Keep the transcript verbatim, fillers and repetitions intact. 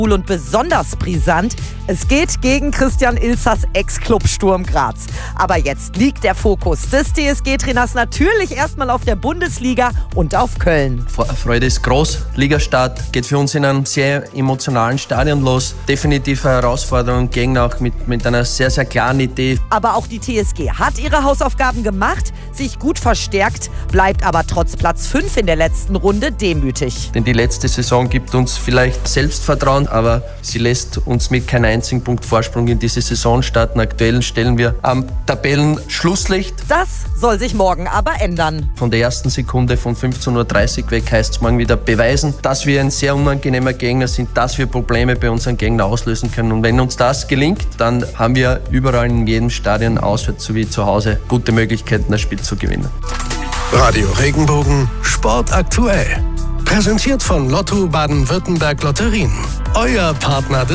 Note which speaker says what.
Speaker 1: Und besonders brisant, es geht gegen Christian Ilzers Ex-Club Sturm Graz. Aber jetzt liegt der Fokus des T S G-Trainers natürlich erstmal auf der Bundesliga und auf Köln.
Speaker 2: Freude ist groß. Ligastart geht für uns in einem sehr emotionalen Stadion los. Definitiv eine Herausforderung, Gegner auch mit, mit einer sehr, sehr klaren Idee.
Speaker 1: Aber auch die T S G hat ihre Hausaufgaben gemacht, sich gut verstärkt, bleibt aber trotz Platz fünf in der letzten Runde demütig.
Speaker 2: Denn die letzte Saison gibt uns vielleicht Selbstvertrauen, aber sie lässt uns mit keinem einzigen Punkt Vorsprung in diese Saison starten. Aktuell stellen wir am Tabellenschlusslicht.
Speaker 1: Das soll sich morgen aber ändern.
Speaker 2: Von der ersten Sekunde von fünfzehn Uhr dreißig weg heißt es morgen wieder beweisen, dass wir ein sehr unangenehmer Gegner sind, dass wir Probleme bei unseren Gegnern auslösen können. Und wenn uns das gelingt, dann haben wir überall in jedem Stadion, auswärts sowie zu Hause, gute Möglichkeiten, das Spiel zu gewinnen.
Speaker 3: Radio Regenbogen Sport aktuell. Präsentiert von Lotto Baden-Württemberg Lotterien. Euer Partner des